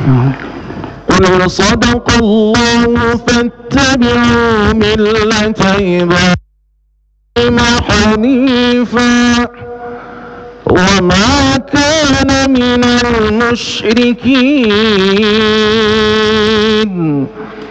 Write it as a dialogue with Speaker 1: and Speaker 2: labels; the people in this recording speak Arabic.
Speaker 1: قل صدق الله فاتبعوا ملة إبراهيم حنيفا وما كان من المشركين